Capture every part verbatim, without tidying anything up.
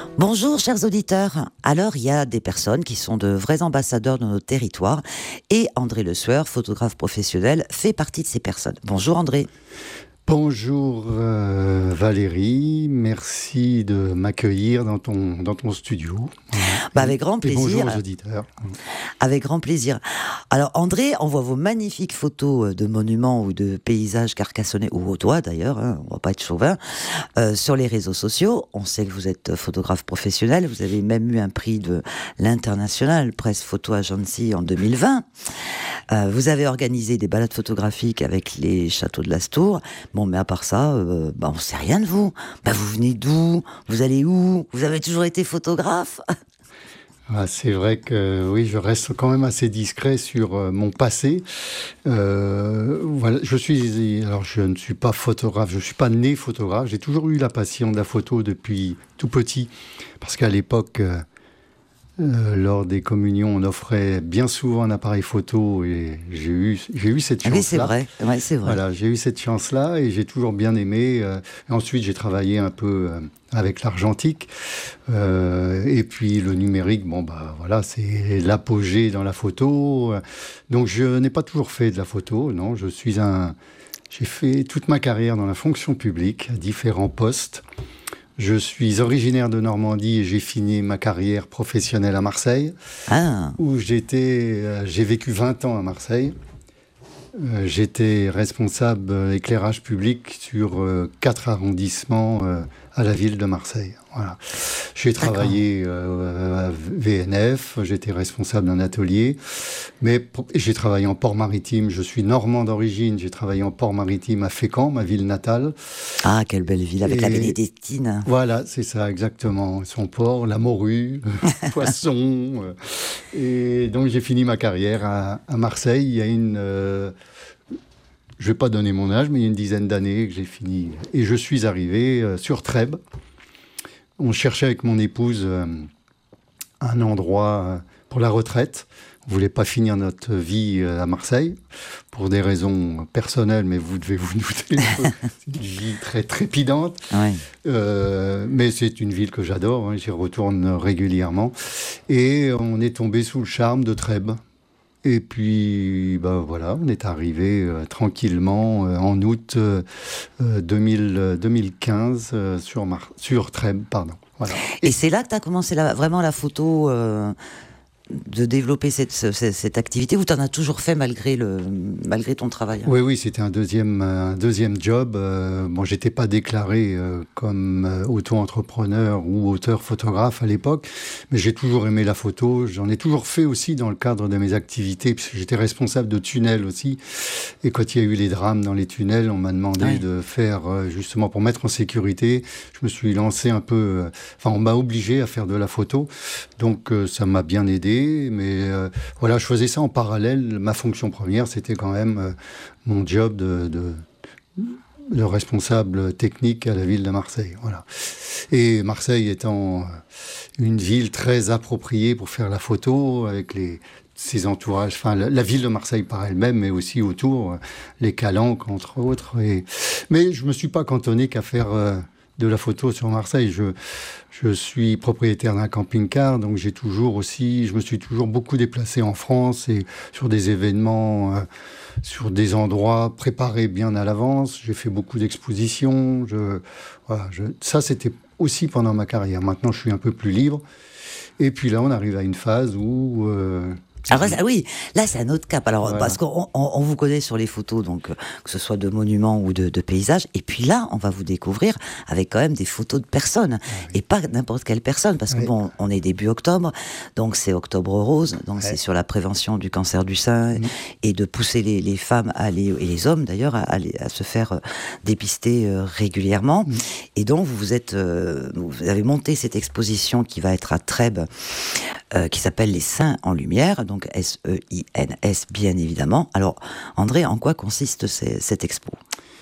Bonjour chers auditeurs. Alors il y a des personnes qui sont de vrais ambassadeurs de notre territoire et André Le Sueur, photographe professionnel, fait partie de ces personnes. Bonjour André. Bonjour euh, Valérie, merci de m'accueillir dans ton, dans ton studio. Bah avec grand Et plaisir. bonjour aux auditeurs. Avec grand plaisir. Alors André, on voit vos magnifiques photos de monuments ou de paysages carcassonnais, ou au doigt d'ailleurs, hein, on va pas être chauvin, euh, sur les réseaux sociaux. On sait que vous êtes photographe professionnel, vous avez même eu un prix de l'International Press Photo Agency en deux mille vingt. Euh, vous avez organisé des balades photographiques avec les châteaux de Lastours. Bon, mais à part ça, euh, bah, on sait rien de vous. Bah, vous venez d'où? Vous allez où? Vous avez toujours été photographe? Ah, c'est vrai que oui, je reste quand même assez discret sur euh, mon passé. Euh, voilà, je suis, alors je ne suis pas photographe, je suis pas né photographe. J'ai toujours eu la passion de la photo depuis tout petit, parce qu'à l'époque, euh, euh, lors des communions, on offrait bien souvent un appareil photo et j'ai eu, j'ai eu cette chance-là. Oui, c'est vrai. Ouais, c'est vrai. Voilà, j'ai eu cette chance-là et j'ai toujours bien aimé. Euh, et ensuite, j'ai travaillé un peu euh, avec l'argentique. Euh, et puis, le numérique, bon, bah voilà, c'est l'apogée dans la photo. Donc, je n'ai pas toujours fait de la photo, non. Je suis un... J'ai fait toute ma carrière dans la fonction publique, à différents postes. Je suis originaire de Normandie et j'ai fini ma carrière professionnelle à Marseille, Ah. où j'étais, euh, j'ai vécu vingt ans à Marseille. Euh, j'étais responsable euh, éclairage public sur euh, quatre arrondissements euh, à la ville de Marseille. Voilà. J'ai travaillé euh, à V N F, j'étais responsable d'un atelier, mais pour, j'ai travaillé en port maritime. Je suis normand d'origine, j'ai travaillé en port maritime à Fécamp, ma ville natale. Ah, quelle belle ville, avec Et la Bénédictine. Voilà, c'est ça, exactement. Son port, la morue, le poisson. euh, et donc, j'ai fini ma carrière à, à Marseille. Il y a une... Euh, je ne vais pas donner mon âge, mais il y a une dizaine d'années que j'ai fini. Et je suis arrivé euh, sur Trèbes. On cherchait avec mon épouse euh, un endroit euh, pour la retraite. On ne voulait pas finir notre vie euh, à Marseille, pour des raisons personnelles, mais vous devez vous douter. C'est une vie très trépidante. Ouais. Euh, mais c'est une ville que j'adore, hein, j'y retourne régulièrement. Et on est tombé sous le charme de Trèbes. Et puis, ben voilà, on est arrivé euh, tranquillement euh, en août euh, deux mille, deux mille quinze euh, sur, Mar- sur Trèbes, pardon. Voilà. Et c'est là que tu as commencé la, vraiment la photo, euh, de développer cette, cette, cette activité, ou tu en as toujours fait malgré, le, malgré ton travail? Oui, oui, c'était un deuxième, un deuxième job. Euh, bon, j'étais pas déclaré euh, comme euh, auto-entrepreneur ou auteur-photographe à l'époque, mais j'ai toujours aimé la photo. J'en ai toujours fait aussi dans le cadre de mes activités, puisque j'étais responsable de tunnels aussi. Et quand il y a eu les drames dans les tunnels, on m'a demandé Ouais. de faire, euh, justement, pour mettre en sécurité. Je me suis lancé un peu... euh, Enfin, on m'a obligé à faire de la photo. Donc, euh, ça m'a bien aidé. Mais euh, voilà, je faisais ça en parallèle. Ma fonction première, c'était quand même euh, mon job de, de, de responsable technique à la ville de Marseille. Voilà. Et Marseille étant une ville très appropriée pour faire la photo, avec les, ses entourages, enfin la, la ville de Marseille par elle-même, mais aussi autour, euh, les Calanques, entre autres. Et... Mais je ne me suis pas cantonné qu'à faire... Euh, de la photo sur Marseille. Je, je suis propriétaire d'un camping-car, donc j'ai toujours aussi, je me suis toujours beaucoup déplacé en France et sur des événements, euh, sur des endroits préparés bien à l'avance. J'ai fait beaucoup d'expositions. Je, voilà, je, ça, c'était aussi pendant ma carrière. Maintenant, je suis un peu plus libre. Et puis là, on arrive à une phase où... Euh, Alors là, oui, là c'est un autre cap. Alors Voilà. parce qu'on on, on vous connaît sur les photos, donc euh, que ce soit de monuments ou de, de paysages. Et puis là, on va vous découvrir avec quand même des photos de personnes, oui. et pas n'importe quelle personne, parce que Oui. bon, on est début octobre, donc c'est Octobre Rose, donc Ouais. c'est sur la prévention du cancer du sein Mmh. et de pousser les, les femmes à aller, et les hommes d'ailleurs à, aller, à se faire euh, dépister euh, régulièrement. Mmh. Et donc vous vous êtes, euh, vous avez monté cette exposition qui va être à Trèbes, euh, qui s'appelle Les Seins en Lumière. Donc S E I N S, bien évidemment. Alors, André, en quoi consiste ces, cette expo?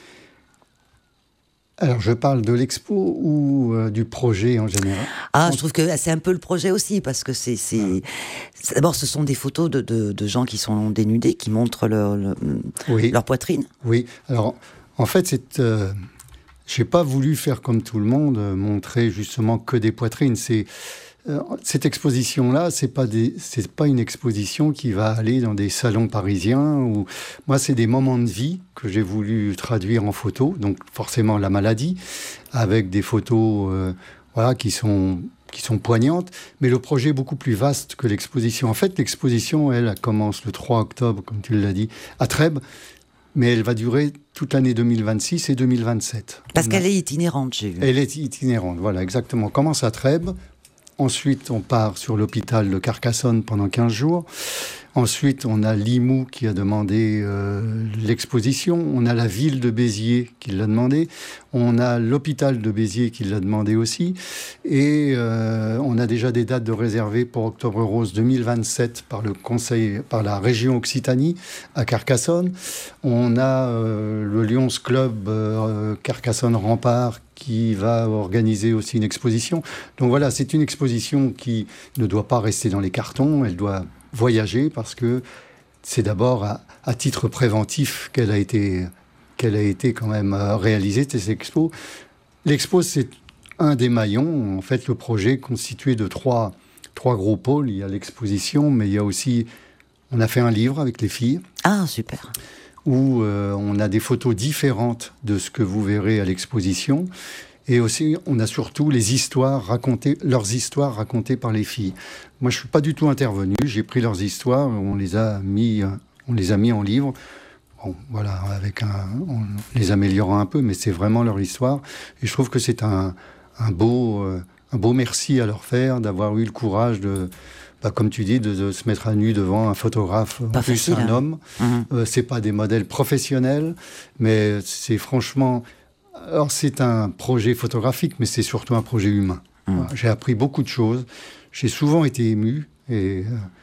Alors, je parle de l'expo ou euh, du projet en général? Ah, je trouve que c'est un peu le projet aussi, parce que c'est... c'est... c'est- D'abord, ce sont des photos de, de, de gens qui sont dénudés, qui montrent leur, leur, Oui. leur poitrine. Oui, alors en fait, c'est, euh, j'ai pas voulu faire comme tout le monde, euh, montrer justement que des poitrines. C'est euh, cette exposition-là, c'est pas des, c'est pas une exposition qui va aller dans des salons parisiens. Ou moi, c'est des moments de vie que j'ai voulu traduire en photo. Donc forcément la maladie, avec des photos, euh, voilà, qui sont qui sont poignantes, mais le projet est beaucoup plus vaste que l'exposition. En fait, l'exposition, elle, elle commence le trois octobre, comme tu l'as dit, à Trèbes, mais elle va durer toute l'année deux mille vingt-six et deux mille vingt-sept. Parce On qu'elle a... est itinérante, j'ai vu. Elle est itinérante, voilà, exactement. On commence à Trèbes, ensuite on part sur l'hôpital de Carcassonne pendant quinze jours. Ensuite, on a Limoux qui a demandé euh, l'exposition. On a la ville de Béziers qui l'a demandé. On a l'hôpital de Béziers qui l'a demandé aussi. Et euh, on a déjà des dates de réservées pour Octobre Rose deux mille vingt-sept par le conseil, par la région Occitanie à Carcassonne. On a euh, le Lions Club euh, Carcassonne Rempart qui va organiser aussi une exposition. Donc voilà, c'est une exposition qui ne doit pas rester dans les cartons. Elle doit voyager parce que c'est d'abord à, à titre préventif qu'elle a été, qu'elle a été quand même réalisée, cette expo. L'expo, c'est un des maillons. En fait, le projet est constitué de trois, trois gros pôles. Il y a l'exposition, mais il y a aussi... On a fait un livre avec les filles. Ah, super. Où euh, on a des photos différentes de ce que vous verrez à l'exposition. Et aussi, on a surtout les histoires racontées, leurs histoires racontées par les filles. Moi, je ne suis pas du tout intervenu. J'ai pris leurs histoires, on les a mis, on les a mis en livre. Bon, voilà, avec un, en les améliorant un peu, mais c'est vraiment leur histoire. Et je trouve que c'est un, un beau, euh, un beau merci à leur faire d'avoir eu le courage de, bah, comme tu dis, de, de se mettre à nu devant un photographe, pas en plus facile, un hein. homme. Mmh. Euh, c'est pas des modèles professionnels, mais c'est franchement. Alors, c'est un projet photographique, mais c'est surtout un projet humain. Mmh. Voilà, j'ai appris beaucoup de choses. J'ai souvent été ému. Et,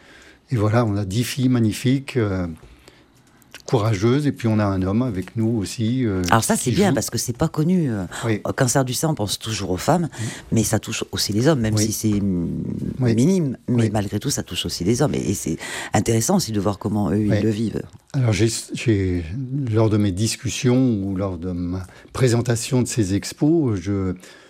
et voilà, on a dix filles magnifiques, euh, courageuses. Et puis, on a un homme avec nous aussi. Euh, Alors ça, c'est bien, joue. parce que c'est pas connu. Oui. Au cancer du sein, on pense toujours aux femmes, mmh. mais ça touche aussi les hommes, même oui. si c'est oui. minime. Mais oui. malgré tout, ça touche aussi les hommes. Et, et c'est intéressant aussi de voir comment eux, oui. ils le vivent. Alors, j'ai, j'ai, lors de mes discussions ou lors de ma présentation de ces expos, je,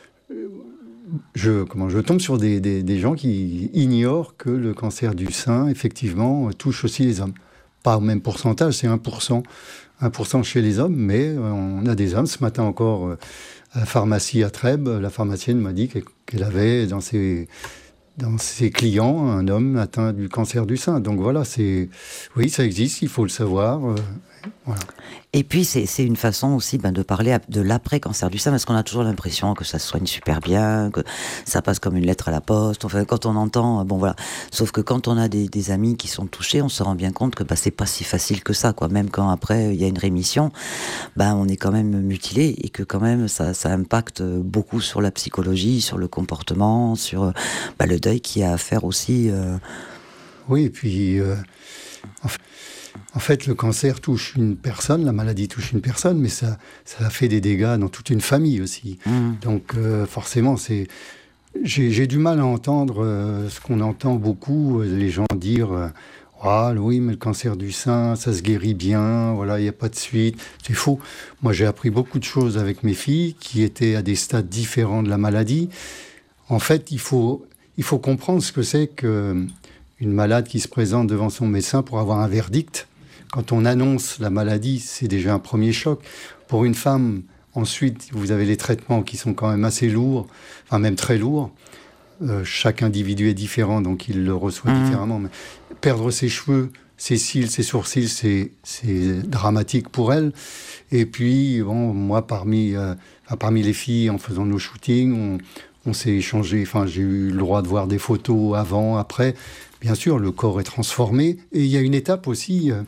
je, comment, je tombe sur des, des, des gens qui ignorent que le cancer du sein, effectivement, touche aussi les hommes. Pas au même pourcentage, c'est un pour cent. un pour cent chez les hommes, mais on a des hommes. Ce matin encore, à la pharmacie à Trèbes, la pharmacienne m'a dit qu'elle avait dans ses... dans ses clients, un homme atteint du cancer du sein. Donc voilà, c'est... oui, ça existe, il faut le savoir. Euh, voilà. Et puis, c'est, c'est une façon aussi ben, de parler de l'après-cancer du sein, parce qu'on a toujours l'impression que ça se soigne super bien, que ça passe comme une lettre à la poste. Enfin, quand on entend... Bon, voilà. Sauf que quand on a des, des amis qui sont touchés, on se rend bien compte que ben, c'est pas si facile que ça, quoi. Même quand après, il y a une rémission, ben, on est quand même mutilé, et que quand même, ça, ça impacte beaucoup sur la psychologie, sur le comportement, sur ben, le deuil qu'il y a à faire aussi. Euh... Oui, et puis... Euh, en fait, En fait, le cancer touche une personne, la maladie touche une personne, mais ça, ça fait des dégâts dans toute une famille aussi. Mmh. Donc, euh, forcément, c'est... J'ai, j'ai du mal à entendre euh, ce qu'on entend beaucoup, euh, les gens dire euh, « Ah, oui, mais le cancer du sein, ça se guérit bien, voilà, il n'y a pas de suite. » C'est faux. Moi, j'ai appris beaucoup de choses avec mes filles qui étaient à des stades différents de la maladie. En fait, il faut, il faut comprendre ce que c'est que... une malade qui se présente devant son médecin pour avoir un verdict. Quand on annonce la maladie, c'est déjà un premier choc. Pour une femme, ensuite, vous avez les traitements qui sont quand même assez lourds, enfin même très lourds. Euh, chaque individu est différent, donc il le reçoit mmh. différemment. Mais perdre ses cheveux, ses cils, ses sourcils, c'est, c'est dramatique pour elle. Et puis, bon, moi, parmi, euh, parmi les filles, en faisant nos shootings, on, on s'est échangé, enfin, j'ai eu le droit de voir des photos avant, après. Bien sûr, le corps est transformé. Et il y a une étape aussi... Euh,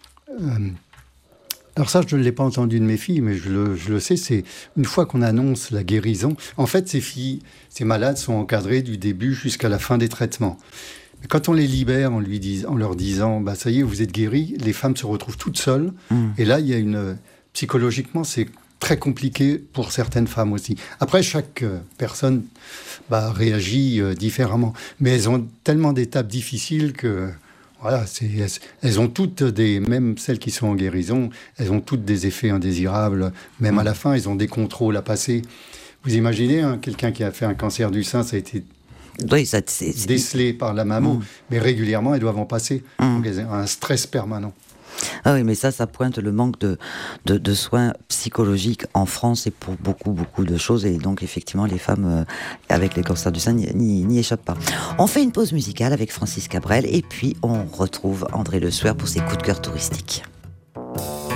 euh, alors ça, je ne l'ai pas entendu de mes filles, mais je le, je le sais, c'est une fois qu'on annonce la guérison... En fait, ces filles, ces malades sont encadrées du début jusqu'à la fin des traitements. Mais quand on les libère en, lui dis, en leur disant bah, « ça y est, vous êtes guéris », les femmes se retrouvent toutes seules. Mmh. Et là, il y a une... Psychologiquement, c'est très compliqué pour certaines femmes aussi. Après, chaque euh, personne bah, réagit euh, différemment. Mais elles ont tellement d'étapes difficiles que Voilà, c'est, elles, elles ont toutes des, même celles qui sont en guérison, elles ont toutes des effets indésirables. Même mmh. à la fin, elles ont des contrôles à passer. Vous imaginez, hein, quelqu'un qui a fait un cancer du sein, ça a été oui, ça, c'est, c'est... décelé par la mammo, mmh. mais régulièrement, elles doivent en passer. Mmh. Donc, elles ont un stress permanent. Ah oui, mais ça, ça pointe le manque de, de, de soins psychologiques en France et pour beaucoup, beaucoup de choses. Et donc, effectivement, les femmes euh, avec les cancers du sein n'y, n'y, n'y échappent pas. On fait une pause musicale avec Francis Cabrel et puis on retrouve André Le Sueur pour ses coups de cœur touristiques.